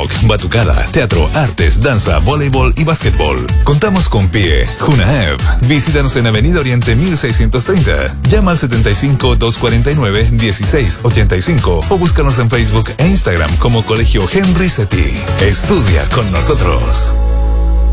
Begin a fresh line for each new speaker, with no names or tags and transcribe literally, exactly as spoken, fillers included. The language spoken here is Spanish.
rock, batucada, teatro, artes, danza, voleibol y básquetbol. Contamos con P I E, Junaev. Visítanos en Avenida Oriente mil seiscientos treinta. Llama al setenta y cinco, doscientos cuarenta y nueve, dieciséis ochenta y cinco o búscanos en Facebook e Instagram como Colegio Henry Setti. Estudia con nosotros.